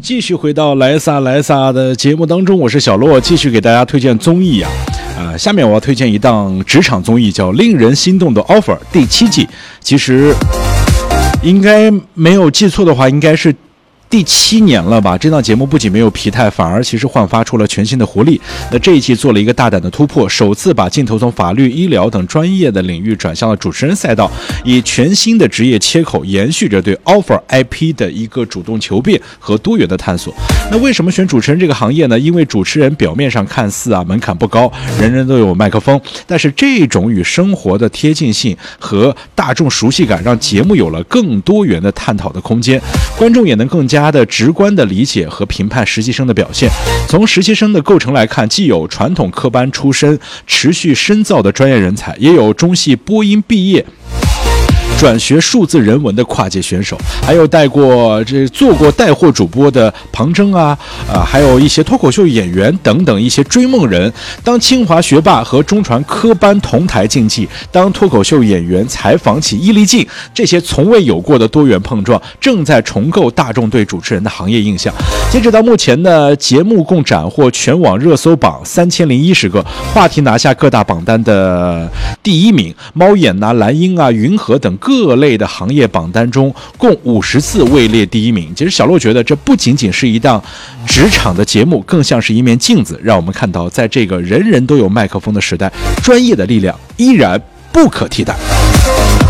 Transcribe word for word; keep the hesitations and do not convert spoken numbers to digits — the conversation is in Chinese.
继续回到莱萨莱萨的节目当中，我是小洛，继续给大家推荐综艺啊。呃，下面我要推荐一档职场综艺，叫《令人心动的 offer》第七季。其实应该没有记错的话，应该是第七年了吧？这档节目不仅没有疲态，反而其实焕发出了全新的活力。那这一季做了一个大胆的突破，首次把镜头从法律、医疗等专业的领域转向了主持人赛道，以全新的职业切口延续着对 offer I P 的一个主动求变和多元的探索。那为什么选主持人这个行业呢？因为主持人表面上看似啊门槛不高，人人都有麦克风，但是这种与生活的贴近性和大众熟悉感，让节目有了更多元的探讨的空间，观众也能更加的直观的理解和评判实习生的表现。从实习生的构成来看，既有传统科班出身持续深造的专业人才，也有中戏播音毕业转学数字人文的跨界选手，还有带过这做过带货主播的庞征啊，啊，还有一些脱口秀演员等等一些追梦人。当清华学霸和中传科班同台竞技，当脱口秀演员采访起伊丽静，这些从未有过的多元碰撞，正在重构大众对主持人的行业印象。截止到目前呢，节目共斩获全网热搜榜三千零一十个，话题拿下各大榜单的第一名。猫眼啊、蓝鹰啊、云和等各类的行业榜单中，共五十次位列第一名。其实小洛觉得这不仅仅是一档职场的节目，更像是一面镜子，让我们看到在这个人人都有麦克风的时代，专业的力量依然不可替代。